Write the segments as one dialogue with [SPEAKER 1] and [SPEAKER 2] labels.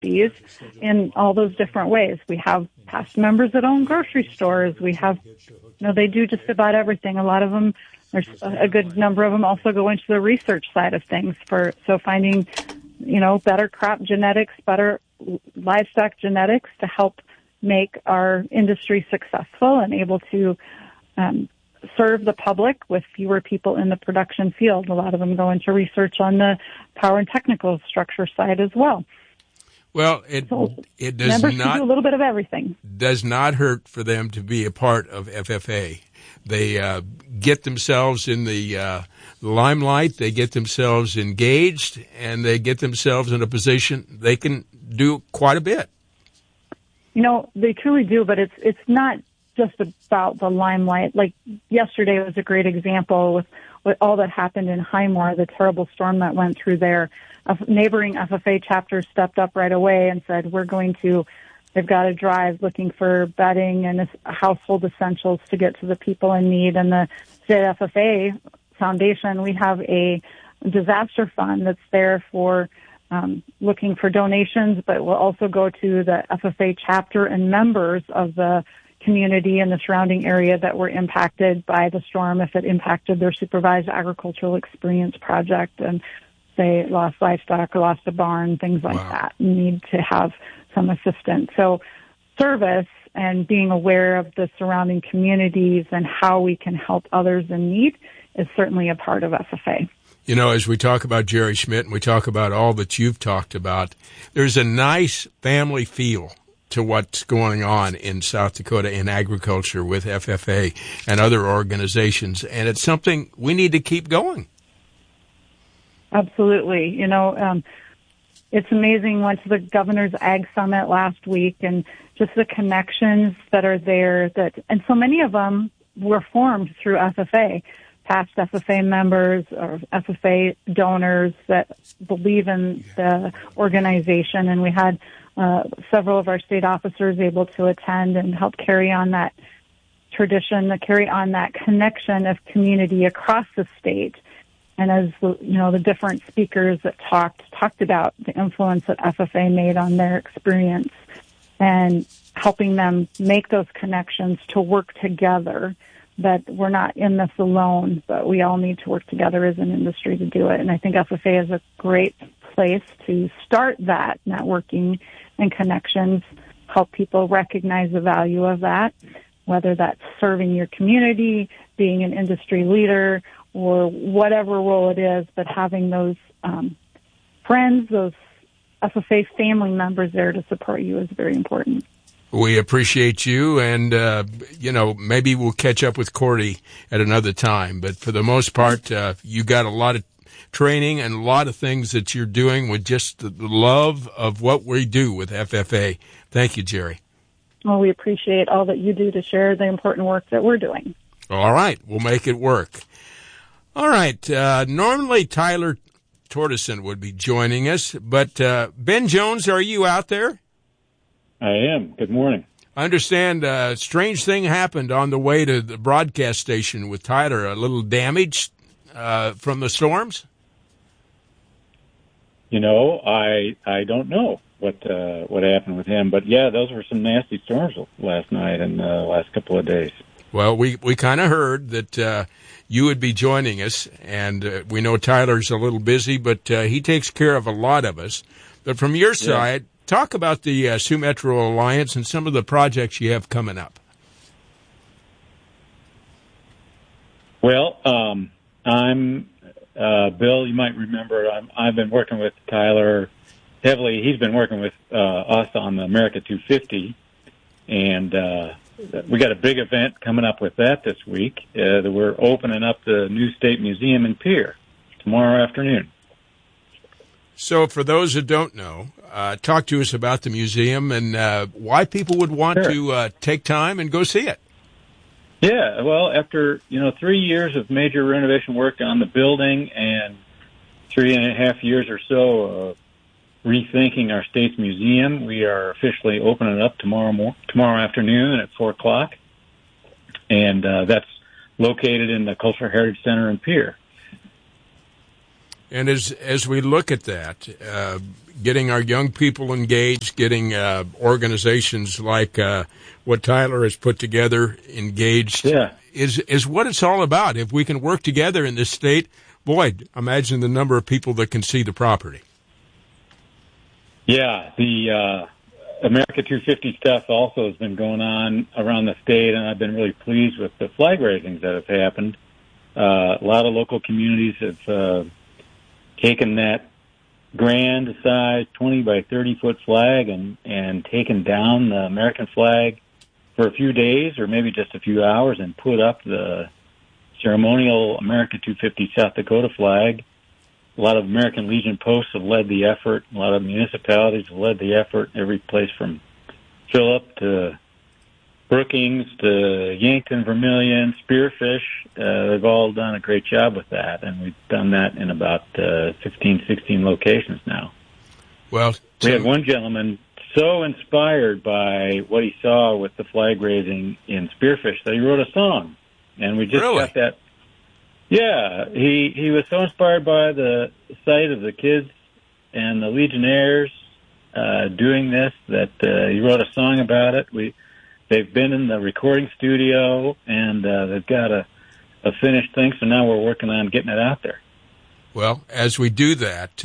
[SPEAKER 1] these in all those different ways. We have past members that own grocery stores. We have, they do just about everything. A lot of them, there's a good number of them also go into the research side of things so finding, better crop genetics, better livestock genetics to help make our industry successful and able to serve the public with fewer people in the production field. A lot of them go into research on the power and technical structure side as well.
[SPEAKER 2] Well, it does
[SPEAKER 1] members
[SPEAKER 2] not
[SPEAKER 1] do a little bit of everything.
[SPEAKER 2] Does not hurt for them to be a part of FFA. They get themselves in the limelight. They get themselves engaged, and they get themselves in a position they can do quite a bit.
[SPEAKER 1] They truly do, but it's not just about the limelight. Like yesterday was a great example with all that happened in Highmore, the terrible storm that went through there. A neighboring FFA chapter stepped up right away and said, they've got to drive looking for bedding and household essentials to get to the people in need. And the State FFA Foundation, we have a disaster fund that's there for looking for donations, but will also go to the FFA chapter and members of the community in the surrounding area that were impacted by the storm if it impacted their supervised agricultural experience project and say lost livestock or lost a barn, things like that, and need to have some assistance. So service and being aware of the surrounding communities and how we can help others in need is certainly a part of FFA.
[SPEAKER 2] As we talk about Jerry Schmidt and we talk about all that you've talked about, there's a nice family feel to what's going on in South Dakota in agriculture with FFA and other organizations, and it's something we need to keep going.
[SPEAKER 1] Absolutely. It's amazing. Went to the Governor's Ag Summit last week, and just the connections that are there. And so many of them were formed through FFA, past FFA members or FFA donors that believe in the organization. And we had several of our state officers able to attend and help carry on that tradition, to carry on that connection of community across the state. And as the different speakers that talked about the influence that FFA made on their experience and helping them make those connections to work together, that we're not in this alone, but we all need to work together as an industry to do it. And I think FFA is a great place to start that networking and connections, help people recognize the value of that, whether that's serving your community, being an industry leader, or whatever role it is, but having those friends, those FFA family members there to support you is very important.
[SPEAKER 2] We appreciate you, and, maybe we'll catch up with Cordy at another time. But for the most part, you got a lot of training and a lot of things that you're doing with just the love of what we do with FFA. Thank you, Jerry.
[SPEAKER 1] Well, we appreciate all that you do to share the important work that we're doing.
[SPEAKER 2] All right. We'll make it work. All right. Normally, Tyler Torteson would be joining us, but Ben Jones, are you out there?
[SPEAKER 3] I am. Good morning.
[SPEAKER 2] I understand a strange thing happened on the way to the broadcast station with Tyler, a little damage from the storms?
[SPEAKER 3] I don't know what happened with him, but yeah, those were some nasty storms last night and the last couple of days.
[SPEAKER 2] Well, we kind of heard that you would be joining us, and we know Tyler's a little busy, but he takes care of a lot of us. But from your side, talk about the Sioux Metro Alliance and some of the projects you have coming up.
[SPEAKER 3] Well, I'm Bill. You might remember I've been working with Tyler heavily. He's been working with us on the America 250, and we got a big event coming up with that this week. That we're opening up the new State Museum in Pierre tomorrow afternoon.
[SPEAKER 2] So for those who don't know, talk to us about the museum and why people would want to take time and go see it.
[SPEAKER 3] Yeah, well, after 3 years of major renovation work on the building and 3.5 years or so of rethinking our state's museum, we are officially opening it up tomorrow afternoon at 4:00, and that's located in the Cultural Heritage Center in Pierre.
[SPEAKER 2] And as we look at that, getting our young people engaged, getting organizations like what Tyler has put together engaged, is what it's all about. If we can work together in this state, boy, imagine the number of people that can see the property.
[SPEAKER 3] Yeah, the America 250 stuff also has been going on around the state, and I've been really pleased with the flag raisings that have happened. A lot of local communities have taken that grand size 20 by 30 foot flag and taken down the American flag for a few days or maybe just a few hours and put up the ceremonial America 250 South Dakota flag. A lot of American Legion posts have led the effort. A lot of municipalities have led the effort. Every place from Phillip to Brookings to Yankton, Vermilion, Spearfish, they've all done a great job with that, and we've done that in about 15, 16 locations now.
[SPEAKER 2] Well,
[SPEAKER 3] we had one gentleman so inspired by what he saw with the flag raising in Spearfish that he wrote a song, and we just got that. Yeah, he was so inspired by the sight of the kids and the Legionnaires doing this that he wrote a song about it. They've been in the recording studio, and they've got a finished thing, so now we're working on getting it out there.
[SPEAKER 2] Well, as we do that,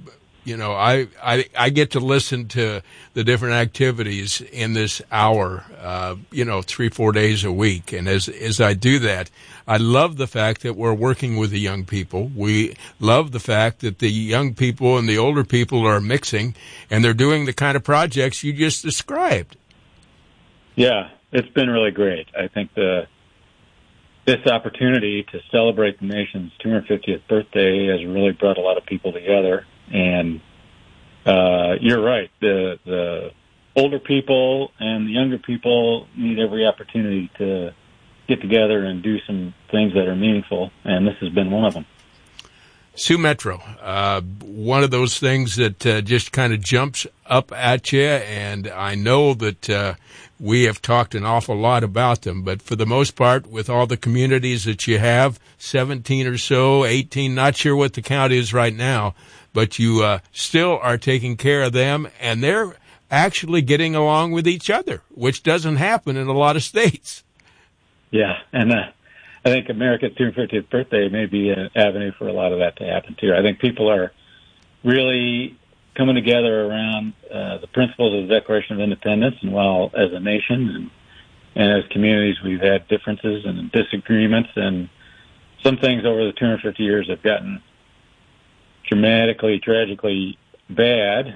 [SPEAKER 2] I get to listen to the different activities in this hour, 3-4 days a week. And as I do that, I love the fact that we're working with the young people. We love the fact that the young people and the older people are mixing, and they're doing the kind of projects you just described.
[SPEAKER 3] Yeah, it's been really great. I think this opportunity to celebrate the nation's 250th birthday has really brought a lot of people together. And you're right, the older people and the younger people need every opportunity to get together and do some things that are meaningful, and this has been one of them.
[SPEAKER 2] Sioux Metro, one of those things that just kind of jumps up at you, and I know that we have talked an awful lot about them, but for the most part, with all the communities that you have, 17 or so, 18, not sure what the count is right now, but you still are taking care of them, and they're actually getting along with each other, which doesn't happen in a lot of states.
[SPEAKER 3] Yeah, and I think America's 250th birthday may be an avenue for a lot of that to happen, too. I think people are really coming together around the principles of the Declaration of Independence, and while as a nation and as communities we've had differences and disagreements, and some things over the 250 years have gotten dramatically, tragically bad,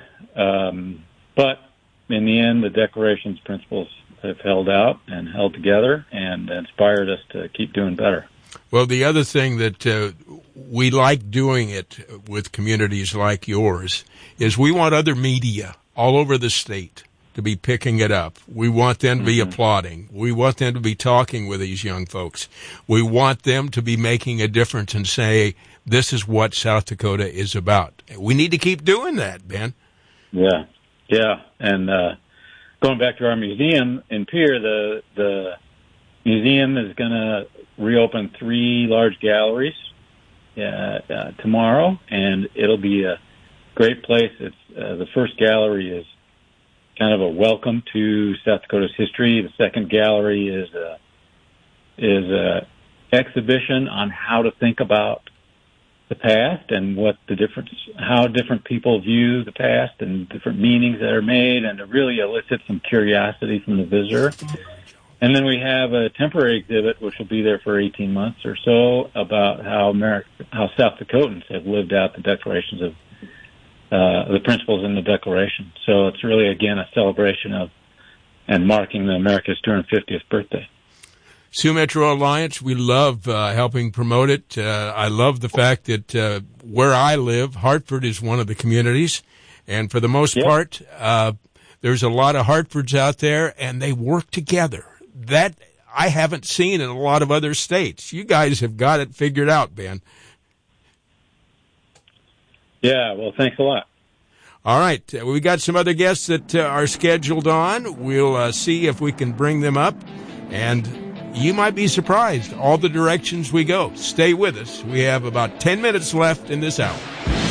[SPEAKER 3] but in the end, the Declaration's principles have held out and held together and inspired us to keep doing better.
[SPEAKER 2] Well, the other thing that we like doing it with communities like yours is we want other media all over the state to be picking it up. We want them to be applauding. We want them to be talking with these young folks. We want them to be making a difference and say, this is what South Dakota is about. We need to keep doing that, Ben.
[SPEAKER 3] Yeah. And going back to our museum in Pierre, the museum is going to reopen 3 large galleries tomorrow, and it'll be a great place. It's the first gallery is kind of a welcome to South Dakota's history. The second gallery is a exhibition on how to think about the past and how different people view the past and different meanings that are made, and to really elicit some curiosity from the visitor. And then we have a temporary exhibit, which will be there for 18 months or so, about how South Dakotans have lived out the declarations of the principles in the Declaration. So it's really, again, a celebration of and marking America's 250th birthday.
[SPEAKER 2] Sioux Metro Alliance, we love helping promote it. I love the fact that where I live, Hartford is one of the communities, and for the most part, there's a lot of Hartfords out there, and they work together. That I haven't seen in a lot of other states. You guys have got it figured out, Ben.
[SPEAKER 3] Yeah, well, thanks a lot.
[SPEAKER 2] All right, we got some other guests that are scheduled on. We'll see if we can bring them up, and you might be surprised all the directions we go. Stay with us. We have about 10 minutes left in this hour.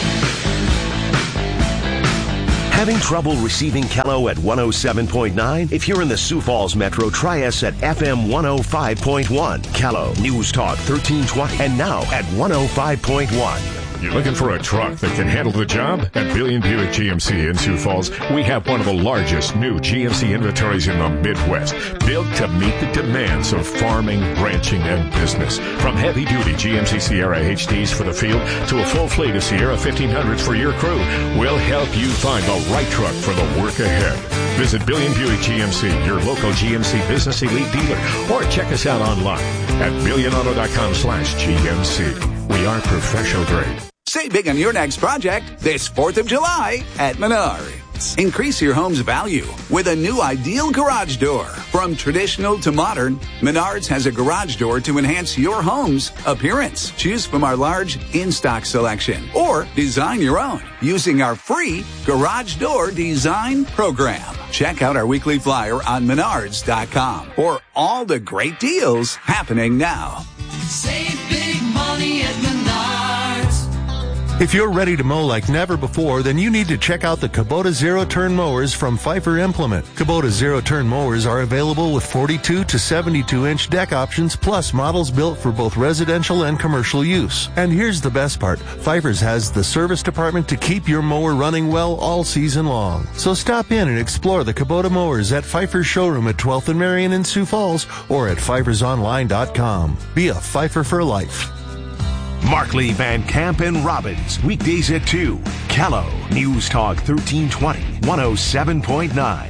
[SPEAKER 4] Having trouble receiving Kello at 107.9? If you're in the Sioux Falls Metro, try us at FM 105.1. Kello News Talk 1320, and now at 105.1.
[SPEAKER 5] You're looking for a truck that can handle the job? At Billion Buick GMC in Sioux Falls, we have one of the largest new GMC inventories in the Midwest, built to meet the demands of farming, ranching, and business. From heavy-duty GMC Sierra HDs for the field to a full fleet of Sierra 1500s for your crew, we'll help you find the right truck for the work ahead. Visit Billion Buick GMC, your local GMC Business Elite dealer, or check us out online at billionauto.com/GMC. We are professional grade.
[SPEAKER 6] Save big on your next project this 4th of July at Menards. Increase your home's value with a new ideal garage door. From traditional to modern, Menards has a garage door to enhance your home's appearance. Choose from our large in-stock selection or design your own using our free Garage Door Design Program. Check out our weekly flyer on Menards.com for all the great deals happening now.
[SPEAKER 7] Save big money at Menards.
[SPEAKER 8] If you're ready to mow like never before, then you need to check out the Kubota zero-turn mowers from Pfeiffer Implement. Kubota zero-turn mowers are available with 42 to 72-inch deck options, plus models built for both residential and commercial use. And here's the best part. Pfeiffer's has the service department to keep your mower running well all season long. So stop in and explore the Kubota mowers at Pfeiffer's showroom at 12th and Marion in Sioux Falls or at pfeiffersonline.com. Be a Pfeiffer for life.
[SPEAKER 4] Markley, Van Camp, and Robbins, weekdays at 2. Kello News Talk 1320, 107.9.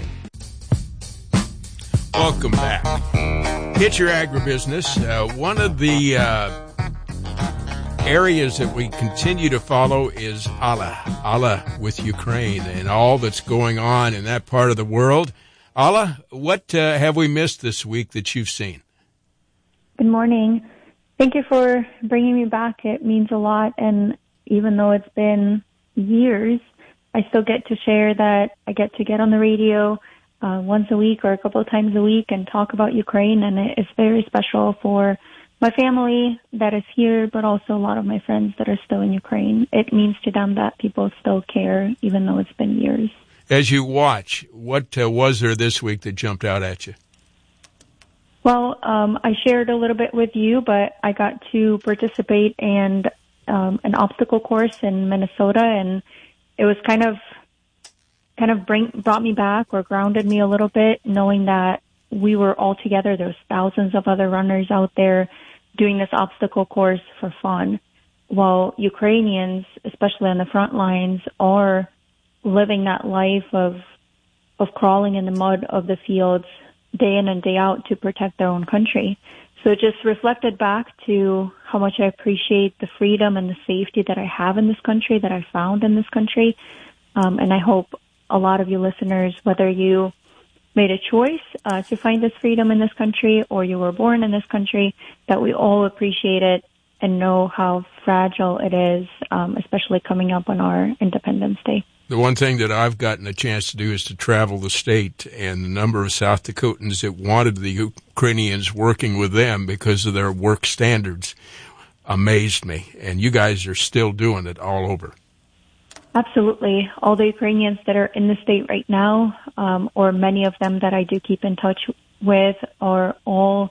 [SPEAKER 2] Welcome back. Hit Your Agribusiness. One of the areas that we continue to follow is Allah with Ukraine and all that's going on in that part of the world. Allah, what have we missed this week that you've seen?
[SPEAKER 9] Good morning. Thank you for bringing me back. It means a lot, and even though it's been years, I still get to share that I get to get on the radio once a week or a couple of times a week and talk about Ukraine, and it's very special for my family that is here, but also a lot of my friends that are still in Ukraine. It means to them that people still care, even though it's been years.
[SPEAKER 2] As you watch, what was there this week that jumped out at you?
[SPEAKER 9] Well, I shared a little bit with you, but I got to participate in an obstacle course in Minnesota, and it was kind of brought me back or grounded me a little bit, knowing that we were all together. There was thousands of other runners out there doing this obstacle course for fun, while Ukrainians, especially on the front lines, are living that life of crawling in the mud of the fields day in and day out to protect their own country. So it just reflected back to how much I appreciate the freedom and the safety that I have in this country, that I found in this country. And I hope a lot of you listeners, whether you made a choice to find this freedom in this country or you were born in this country, that we all appreciate it and know how fragile it is, especially coming up on our Independence Day.
[SPEAKER 2] The one thing that I've gotten a chance to do is to travel the state, and the number of South Dakotans that wanted the Ukrainians working with them because of their work standards amazed me. And you guys are still doing it all over.
[SPEAKER 9] Absolutely. All the Ukrainians that are in the state right now, or many of them that I do keep in touch with, are all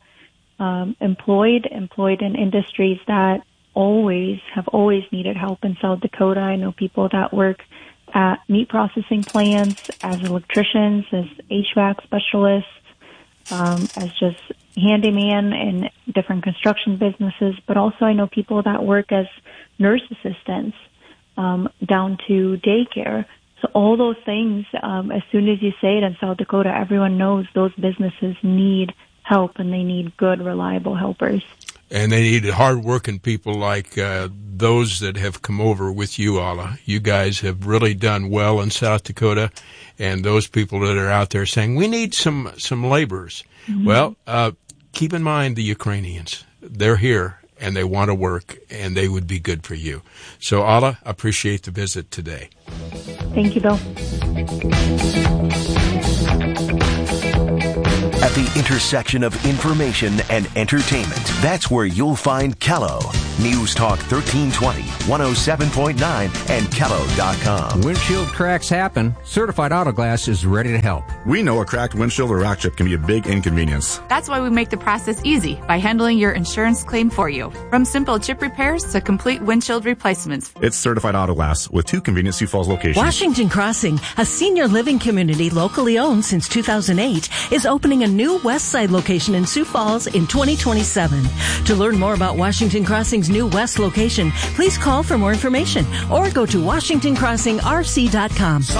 [SPEAKER 9] employed in industries that have always needed help in South Dakota. I know people that work at meat processing plants, as electricians, as HVAC specialists, as just handyman in different construction businesses, but also I know people that work as nurse assistants, down to daycare. So all those things, as soon as you say it in South Dakota, everyone knows those businesses need help, and they need good, reliable helpers.
[SPEAKER 2] And they need hard-working people like those that have come over with you, Allah. You guys have really done well in South Dakota, and those people that are out there saying, we need some laborers. Mm-hmm. Well, keep in mind the Ukrainians. They're here, and they want to work, and they would be good for you. So, Allah, appreciate the visit today.
[SPEAKER 9] Thank you, Bill.
[SPEAKER 4] At At the intersection of information and entertainment, that's where you'll find Kello. News Talk 1320, 107.9, and Kello.com.
[SPEAKER 10] Windshield cracks happen. Certified Auto Glass is ready to help.
[SPEAKER 11] We know a cracked windshield or rock chip can be a big inconvenience.
[SPEAKER 12] That's why we make the process easy by handling your insurance claim for you. From simple chip repairs to complete windshield replacements.
[SPEAKER 11] It's Certified Auto Glass with 2 convenient Sioux Falls locations.
[SPEAKER 13] Washington Crossing, a senior living community locally owned since 2008, is opening a new West Side location in Sioux Falls in 2027. To learn more about Washington Crossing's new West location, please call for more information or go to WashingtonCrossingRC.com.